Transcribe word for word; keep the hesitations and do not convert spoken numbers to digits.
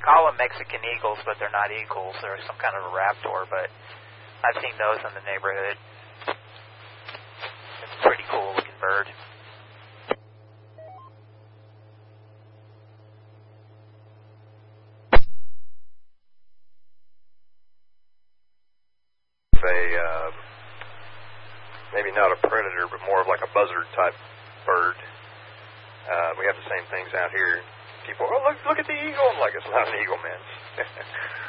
call them Mexican eagles, but they're not eagles. They're some kind of a raptor, but I've seen those in the neighborhood. It's a pretty cool looking bird. A uh, maybe not a predator, but more of like a buzzard type bird. Uh, we have the same things out here. People, oh look, look at the eagle. I'm like, it's not an eagle, man.